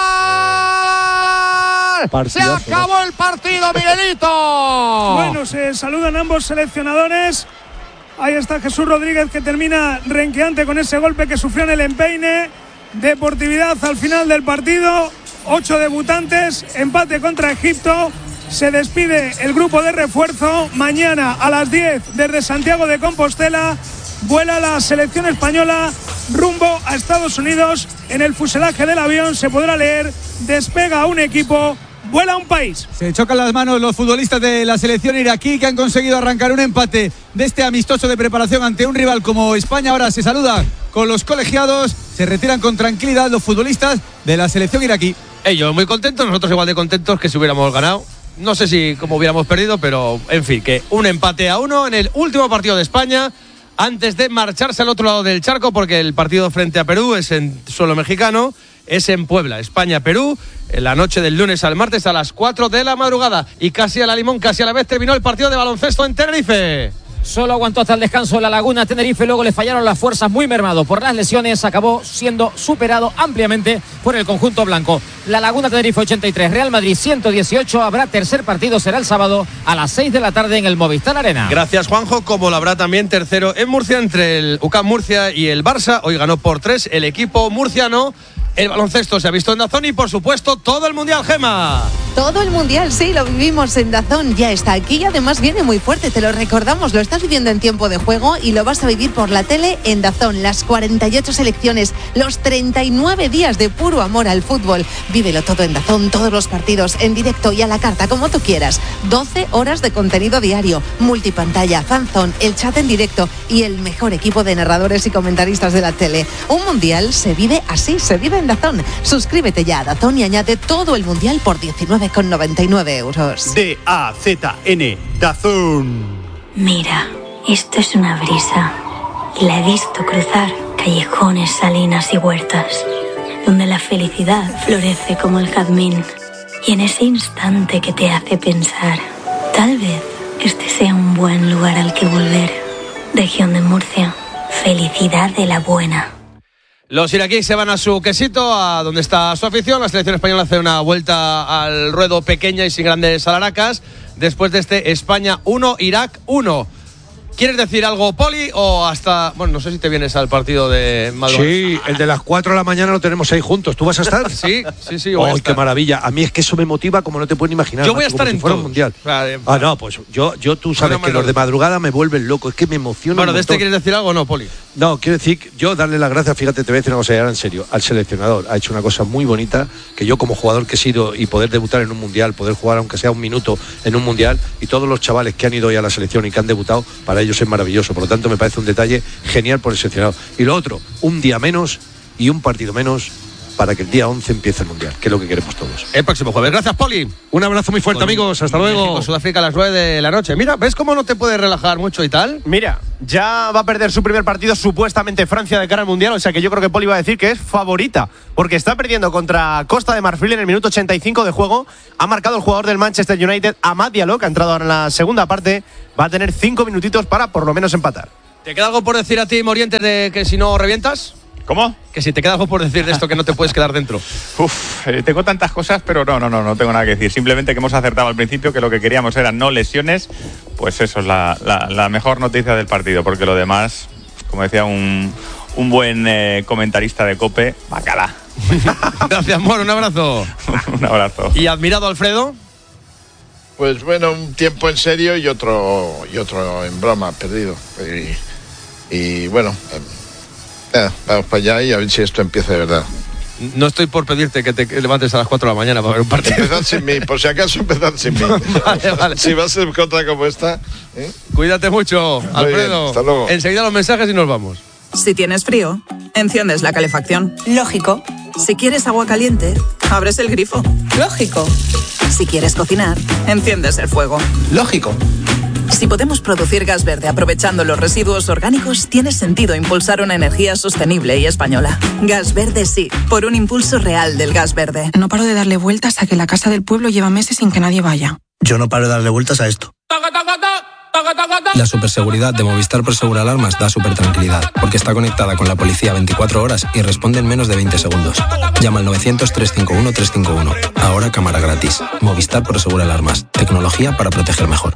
final. Partidazo, se acabó el partido, Miguelito. Bueno, se saludan ambos seleccionadores. Ahí está Jesús Rodríguez, que termina renqueante con ese golpe que sufrió en el empeine. Deportividad al final del partido. Ocho debutantes, empate contra Egipto. Se despide el grupo de refuerzo. Mañana a las diez desde Santiago de Compostela vuela la selección española rumbo a Estados Unidos. En el fuselaje del avión se podrá leer: despega un equipo, vuela un país. Se chocan las manos los futbolistas de la selección iraquí, que han conseguido arrancar un empate de este amistoso de preparación ante un rival como España. Ahora se saludan con los colegiados, se retiran con tranquilidad los futbolistas de la selección iraquí. Ellos muy contentos, nosotros igual de contentos que si hubiéramos ganado. No sé si como hubiéramos perdido, pero en fin, que un empate a uno en el último partido de España antes de marcharse al otro lado del charco, porque el partido frente a Perú es en suelo mexicano, es en Puebla. España-Perú, en la noche del lunes al martes a las cuatro de la madrugada. Y casi a la limón, casi a la vez terminó el partido de baloncesto en Tenerife. Solo aguantó hasta el descanso la Laguna Tenerife, luego le fallaron las fuerzas, muy mermado por las lesiones, acabó siendo superado ampliamente por el conjunto blanco. La Laguna Tenerife ochenta y tres, Real Madrid ciento dieciocho, habrá tercer partido, será el sábado a las seis de la tarde en el Movistar Arena. Gracias, Juanjo, como lo habrá también tercero en Murcia entre el U C A M Murcia y el Barça. Hoy ganó por tres el equipo murciano. El baloncesto se ha visto en DAZN y, por supuesto, todo el Mundial, Gema. Todo el Mundial, sí, lo vivimos en DAZN. Ya está aquí y además viene muy fuerte, te lo recordamos. Lo estás viviendo en tiempo de juego y lo vas a vivir por la tele en DAZN. Las cuarenta y ocho selecciones, los treinta y nueve días de puro amor al fútbol. Vívelo todo en DAZN, todos los partidos en directo y a la carta, como tú quieras. doce horas de contenido diario, multipantalla, fanzone, el chat en directo y el mejor equipo de narradores y comentaristas de la tele. Un Mundial se vive así, se vive en DAZN. Suscríbete ya a DAZN y añade todo el Mundial por diecinueve con noventa y nueve euros. D A Z N, DAZN. Mira, esto es una brisa. Y la he visto cruzar callejones, salinas y huertas, donde la felicidad florece como el jazmín. Y en ese instante que te hace pensar, tal vez este sea un buen lugar al que volver. Región de Murcia, felicidad de la buena. Los iraquíes se van a su quesito, a donde está su afición. La selección española hace una vuelta al ruedo pequeña y sin grandes alaracas después de este España uno, Irak uno. ¿Quieres decir algo, Poli? O hasta... Bueno, no sé si te vienes al partido de Madrid. Sí, el de las cuatro de la mañana lo tenemos ahí juntos. ¿Tú vas a estar? Sí, sí, sí. ¡Ay, qué maravilla! A mí es que eso me motiva como no te puedes imaginar. Yo voy a macho, estar como en si fuera todo. un mundial. Vale, ah, no, pues yo, yo tú sabes no que lo... los de madrugada me vuelven loco. Es que me emociona. Bueno, un ¿de este montón. quieres decir algo o no, Poli? No, quiero decir, yo darle las gracias, fíjate, te voy a decir una cosa, ya en serio, al seleccionador. Ha hecho una cosa muy bonita, que yo como jugador que he sido y poder debutar en un mundial, poder jugar aunque sea un minuto en un mundial, y todos los chavales que han ido ya a la selección y que han debutado, para ellos es maravilloso. Por lo tanto, me parece un detalle genial por el seleccionador. Y lo otro, un día menos y un partido menos para que el día once empiece el mundial, que es lo que queremos todos. El próximo jueves. Gracias, Poli. Un abrazo muy fuerte, Con amigos. Hasta luego. México, Sudáfrica a las nueve de la noche. Mira, ¿ves cómo no te puedes relajar mucho y tal? Mira, ya va a perder su primer partido supuestamente Francia de cara al Mundial, o sea que yo creo que Poli va a decir que es favorita, porque está perdiendo contra Costa de Marfil en el minuto ochenta y cinco de juego. Ha marcado el jugador del Manchester United, Amad Diallo, que ha entrado ahora en la segunda parte. Va a tener cinco minutitos para por lo menos empatar. ¿Te queda algo por decir a ti, Morientes, de que si no revientas? ¿Cómo? Que si te queda algo por decir de esto que no te puedes quedar dentro. Uf, eh, tengo tantas cosas, pero no, no, no, no tengo nada que decir. Simplemente que hemos acertado al principio que lo que queríamos eran no lesiones. Pues eso es la, la, la mejor noticia del partido, porque lo demás, como decía un, un buen eh, comentarista de COPE, bacala. Gracias, Mor, un abrazo. Un abrazo. ¿Y admirado, Alfredo? Pues bueno, un tiempo en serio y otro y otro en broma, perdido. Y, y bueno, Eh, vamos para allá y a ver si esto empieza de verdad. No estoy por pedirte que te levantes a las cuatro de la mañana para ver un partido. Empezar sin mí, por si acaso empezar sin mí. Vale, vale. Si va a ser contra como esta. ¿eh? Cuídate mucho, Muy Alfredo. bien, hasta luego. Enseguida los mensajes y nos vamos. Si tienes frío, enciendes la calefacción. Lógico. Si quieres agua caliente, abres el grifo. Lógico. Si quieres cocinar, enciendes el fuego. Lógico. Si podemos producir gas verde aprovechando los residuos orgánicos, tiene sentido impulsar una energía sostenible y española. Gas verde sí, por un impulso real del gas verde. No paro de darle vueltas a que la casa del pueblo lleva meses sin que nadie vaya. Yo no paro de darle vueltas a esto. La superseguridad de Movistar Prosegur Alarmas da súper tranquilidad, porque está conectada con la policía veinticuatro horas y responde en menos de veinte segundos. Llama al novecientos, trescientos cincuenta y uno, trescientos cincuenta y uno. Ahora cámara gratis. Movistar Prosegur Alarmas. Tecnología para proteger mejor.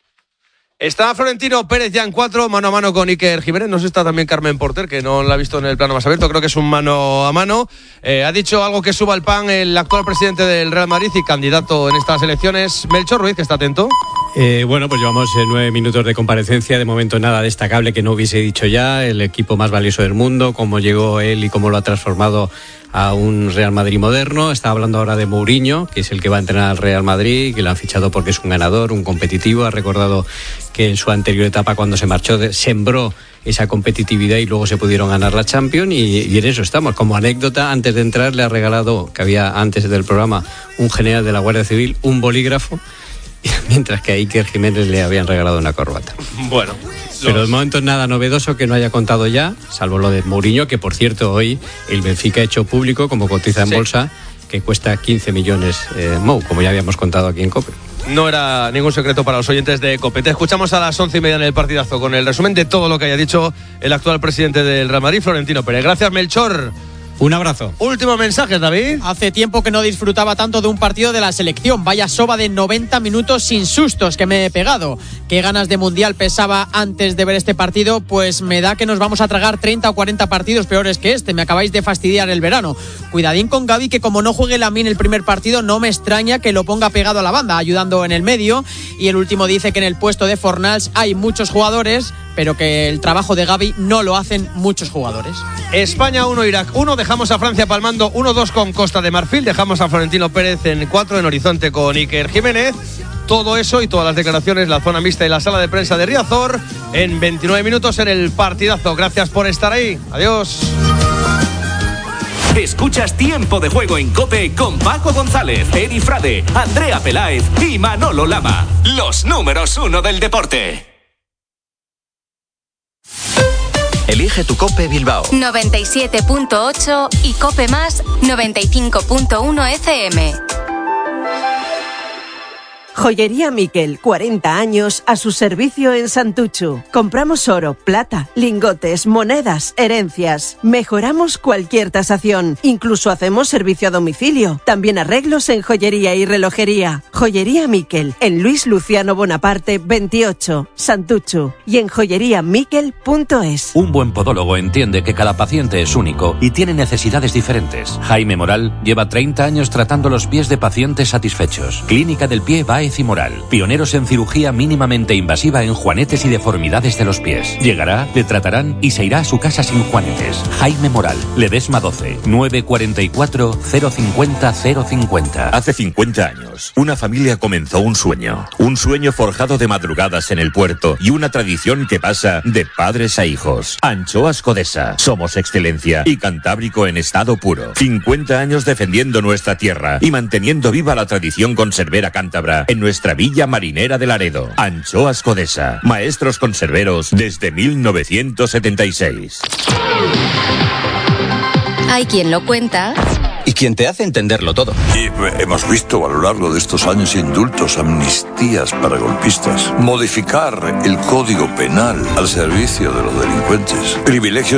Está Florentino Pérez ya en cuatro, mano a mano con Iker Jiménez. No sé, está también Carmen Porter, que no la ha visto en el plano más abierto. Creo que es un mano a mano. Eh, ha dicho algo que suba al pan el actual presidente del Real Madrid y candidato en estas elecciones, Melchor Ruiz, que está atento. Eh, bueno, pues llevamos eh, nueve minutos de comparecencia. De momento nada destacable que no hubiese dicho ya. El equipo más valioso del mundo, cómo llegó él y cómo lo ha transformado a un Real Madrid moderno. Está hablando ahora de Mourinho, que es el que va a entrenar al Real Madrid, que lo han fichado porque es un ganador, un competitivo. Ha recordado que en su anterior etapa, cuando se marchó, de, sembró esa competitividad y luego se pudieron ganar la Champions, y, y en eso estamos. Como anécdota, antes de entrar le ha regalado, que había antes del programa, un general de la Guardia Civil, un bolígrafo, mientras que a Iker Jiménez le habían regalado una corbata. Bueno, pero los... de momento nada novedoso que no haya contado ya, salvo lo de Mourinho, que por cierto hoy el Benfica ha hecho público, como cotiza en sí. bolsa, que cuesta quince millones eh, Mou, como ya habíamos contado aquí en COPE. No era ningún secreto para los oyentes de COPE. Te escuchamos a las once y media en el partidazo con el resumen de todo lo que haya dicho el actual presidente del Real Madrid, Florentino Pérez. Gracias, Melchor. Un abrazo. Último mensaje, David. Hace tiempo que no disfrutaba tanto de un partido de la selección. Vaya soba de noventa minutos sin sustos que me he pegado. Qué ganas de mundial pesaba antes de ver este partido. Pues me da que nos vamos a tragar treinta o cuarenta partidos peores que este. Me acabáis de fastidiar el verano. Cuidadín con Gavi, que como no juegue Lamine el primer partido, no me extraña que lo ponga pegado a la banda, ayudando en el medio. Y el último dice que en el puesto de Fornals hay muchos jugadores, pero que el trabajo de Gavi no lo hacen muchos jugadores. España uno, Irak uno. Dejamos a Francia palmando uno dos con Costa de Marfil. Dejamos a Florentino Pérez en cuatro en Horizonte con Iker Jiménez. Todo eso y todas las declaraciones, la zona mixta y la sala de prensa de Riazor en veintinueve minutos en el partidazo. Gracias por estar ahí. Adiós. Escuchas Tiempo de Juego en COPE con Paco González, Edi Frade, Andrea Peláez y Manolo Lama. Los números uno del deporte. Elige tu COPE Bilbao. noventa y siete punto ocho y COPE Más noventa y cinco punto uno F M. Joyería Miquel, cuarenta años a su servicio en Santuchu. Compramos oro, plata, lingotes, monedas, herencias. Mejoramos cualquier tasación. Incluso hacemos servicio a domicilio. También arreglos en joyería y relojería. Joyería Miquel, en Luis Luciano Bonaparte veintiocho, Santuchu. Y en joyería miquel punto es. Un buen podólogo entiende que cada paciente es único y tiene necesidades diferentes. Jaime Moral lleva treinta años tratando los pies de pacientes satisfechos. Clínica del Pie Báez y Moral. Pioneros en cirugía mínimamente invasiva en juanetes y deformidades de los pies. Llegará, le tratarán y se irá a su casa sin juanetes. Jaime Moral, Ledesma doce, nueve cuarenta y cuatro, cero cincuenta, cero cincuenta. Hace cincuenta años, una familia comenzó un sueño. Un sueño forjado de madrugadas en el puerto y una tradición que pasa de padres a hijos. Anchoas Codesa. Somos excelencia y Cantábrico en estado puro. cincuenta años defendiendo nuestra tierra y manteniendo viva la tradición conservera cántabra en nuestra villa marinera de Laredo. Anchoas Codesa, maestros conserveros desde mil novecientos setenta y seis. Hay quien lo cuenta y quien te hace entenderlo todo. Y hemos visto a lo largo de estos años indultos, amnistías para golpistas, modificar el Código Penal al servicio de los delincuentes, privilegios